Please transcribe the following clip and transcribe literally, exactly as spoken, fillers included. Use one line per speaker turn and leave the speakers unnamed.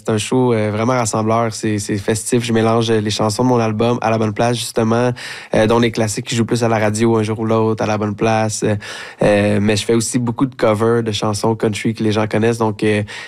c'est un show euh, vraiment rassembleur. C'est, c'est festif. Je mélange les chansons de mon album à la bonne place, justement, euh, dont les classiques qui jouent plus à la radio un jour ou l'autre, à la bonne place. Euh, mais je fais aussi beaucoup de covers de chansons country que les gens connaissent. Donc, euh,